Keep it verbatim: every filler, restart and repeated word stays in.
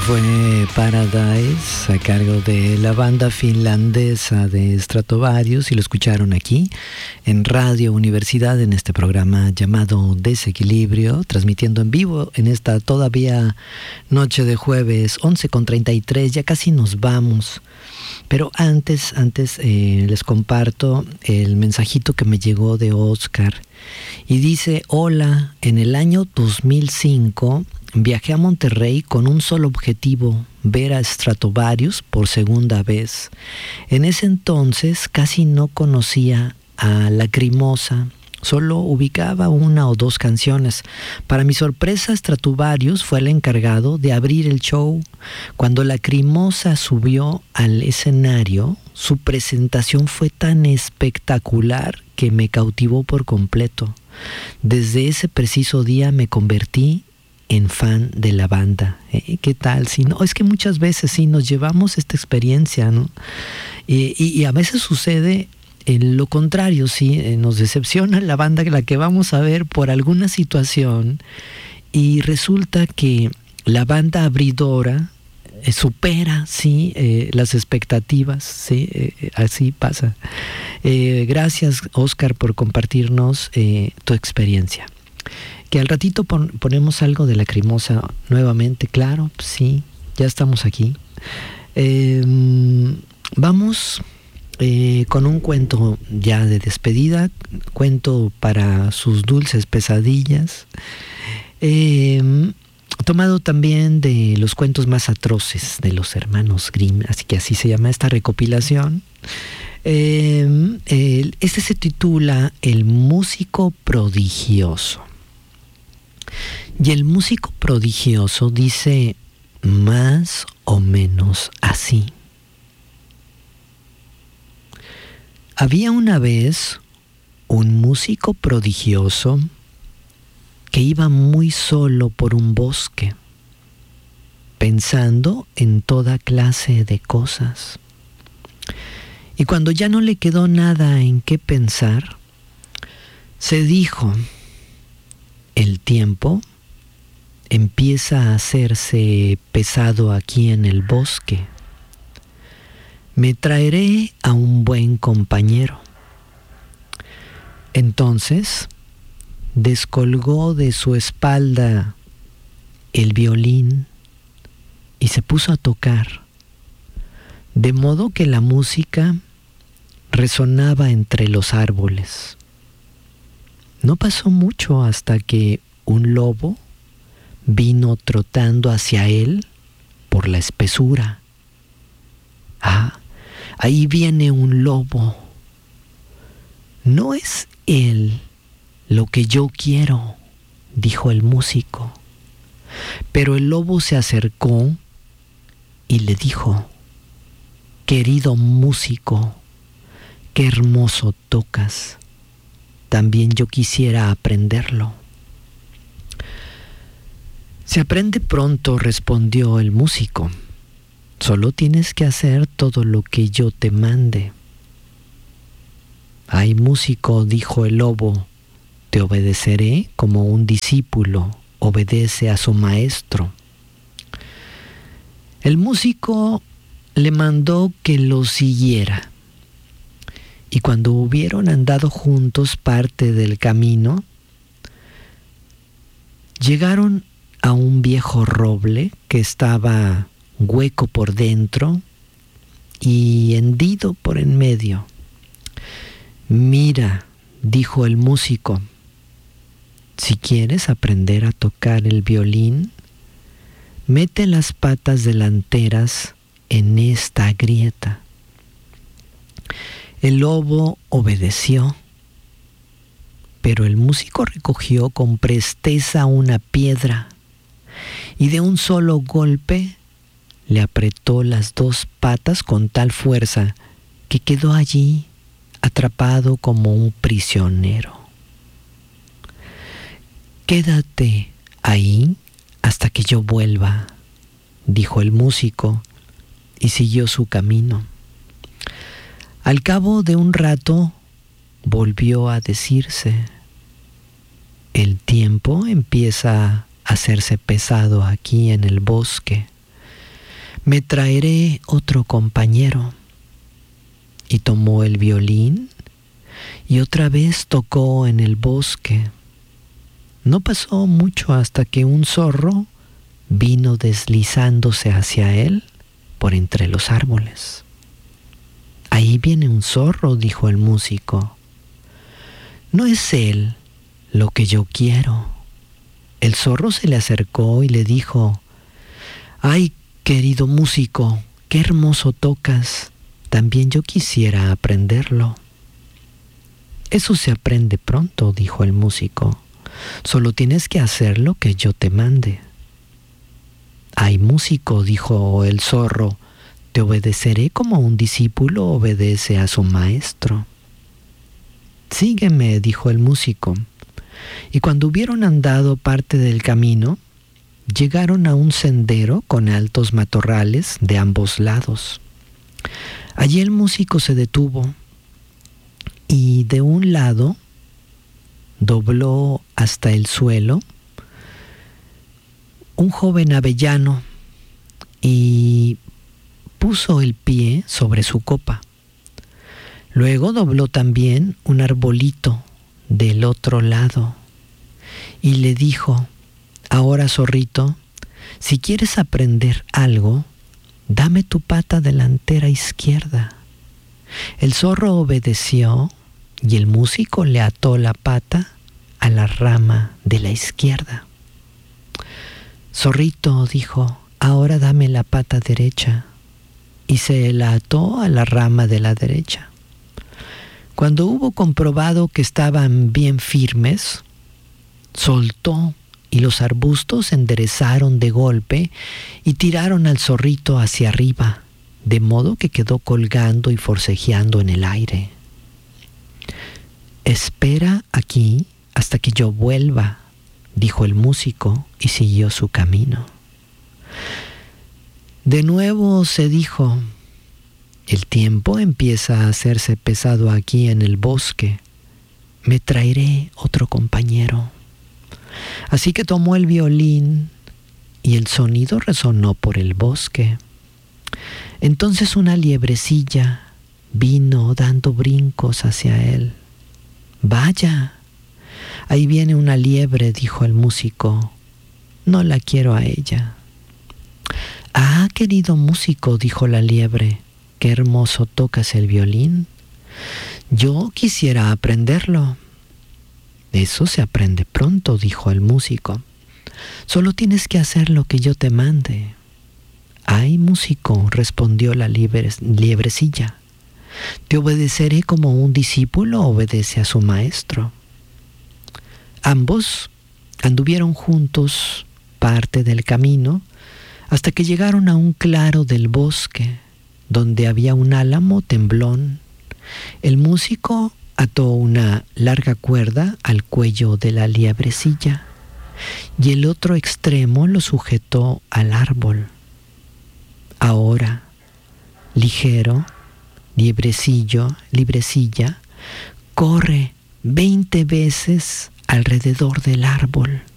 Fue Paradise a cargo de la banda finlandesa de Stratovarius y lo escucharon aquí en Radio Universidad en este programa llamado Desequilibrio, transmitiendo en vivo en esta todavía noche de jueves once con treinta y tres, ya casi nos vamos. Pero antes, antes eh, les comparto el mensajito que me llegó de Oscar y dice: hola, en el año dos mil cinco viajé a Monterrey con un solo objetivo, ver a Stratovarius por segunda vez. En ese entonces casi no conocía a Lacrimosa, solo ubicaba una o dos canciones. Para mi sorpresa, Stratovarius fue el encargado de abrir el show. Cuando Lacrimosa subió al escenario, su presentación fue tan espectacular que me cautivó por completo. Desde ese preciso día me convertí en fan de la banda. ¿Eh? ¿Qué tal? Si no, es que muchas veces sí nos llevamos esta experiencia, ¿no? Y, y, y a veces sucede en lo contrario, sí, eh, nos decepciona la banda la que vamos a ver por alguna situación y resulta que la banda abridora eh, supera, sí, eh, las expectativas, sí, eh, así pasa. Eh, gracias, Oscar, por compartirnos eh, tu experiencia. Que al ratito pon, ponemos algo de Lacrimosa nuevamente, claro, sí, ya estamos aquí. Eh, vamos eh, con un cuento ya de despedida, cuento para sus dulces pesadillas, eh, tomado también de los cuentos más atroces de los hermanos Grimm, así que así se llama esta recopilación. Eh, eh, este se titula El músico prodigioso. Y el músico prodigioso dice más o menos así. Había una vez un músico prodigioso que iba muy solo por un bosque, pensando en toda clase de cosas. Y cuando ya no le quedó nada en qué pensar, se dijo: el tiempo empieza a hacerse pesado aquí en el bosque. Me traeré a un buen compañero. Entonces descolgó de su espalda el violín y se puso a tocar, de modo que la música resonaba entre los árboles. No pasó mucho hasta que un lobo vino trotando hacia él por la espesura. Ah, ahí viene un lobo. No es él lo que yo quiero, dijo el músico. Pero el lobo se acercó y le dijo: querido músico, qué hermoso tocas. También yo quisiera aprenderlo. Se aprende pronto, respondió el músico. Solo tienes que hacer todo lo que yo te mande. Ay, músico, dijo el lobo, te obedeceré como un discípulo obedece a su maestro. El músico le mandó que lo siguiera. Y cuando hubieron andado juntos parte del camino, llegaron a un viejo roble que estaba hueco por dentro y hendido por en medio. Mira, dijo el músico, si quieres aprender a tocar el violín, mete las patas delanteras en esta grieta. El lobo obedeció, pero el músico recogió con presteza una piedra y de un solo golpe le apretó las dos patas con tal fuerza que quedó allí atrapado como un prisionero. Quédate ahí hasta que yo vuelva, dijo el músico y siguió su camino. Al cabo de un rato volvió a decirse: el tiempo empieza a hacerse pesado aquí en el bosque. Me traeré otro compañero. Y tomó el violín y otra vez tocó en el bosque. No pasó mucho hasta que un zorro vino deslizándose hacia él por entre los árboles. Ahí viene un zorro, dijo el músico. No es él lo que yo quiero. El zorro se le acercó y le dijo: ay, querido músico, qué hermoso tocas. También yo quisiera aprenderlo. Eso se aprende pronto, dijo el músico. Solo tienes que hacer lo que yo te mande. Ay, músico, dijo el zorro, te obedeceré como un discípulo obedece a su maestro. Sígueme, dijo el músico. Y cuando hubieron andado parte del camino, llegaron a un sendero con altos matorrales de ambos lados. Allí el músico se detuvo y de un lado dobló hasta el suelo un joven avellano y puso el pie sobre su copa. Luego dobló también un arbolito del otro lado y le dijo: ahora, zorrito, si quieres aprender algo, dame tu pata delantera izquierda. El zorro obedeció y el músico le ató la pata a la rama de la izquierda. Zorrito, dijo, ahora dame la pata derecha. Y se la ató a la rama de la derecha. Cuando hubo comprobado que estaban bien firmes, soltó y los arbustos se enderezaron de golpe y tiraron al zorrito hacia arriba, de modo que quedó colgando y forcejeando en el aire. Espera aquí hasta que yo vuelva, dijo el músico y siguió su camino. De nuevo se dijo: el tiempo empieza a hacerse pesado aquí en el bosque. Me traeré otro compañero. Así que tomó el violín y el sonido resonó por el bosque. Entonces una liebrecilla vino dando brincos hacia él. Vaya, ahí viene una liebre, dijo el músico. No la quiero a ella. Ah, querido músico, dijo la liebre, qué hermoso tocas el violín. Yo quisiera aprenderlo. Eso se aprende pronto, dijo el músico. Solo tienes que hacer lo que yo te mande. Ay, músico, respondió la liebre, liebrecilla. Te obedeceré como un discípulo obedece a su maestro. Ambos anduvieron juntos parte del camino hasta que llegaron a un claro del bosque donde había un álamo temblón. El músico ató una larga cuerda al cuello de la liebrecilla y el otro extremo lo sujetó al árbol. Ahora, ligero, liebrecillo, librecilla, corre veinte veces alrededor del árbol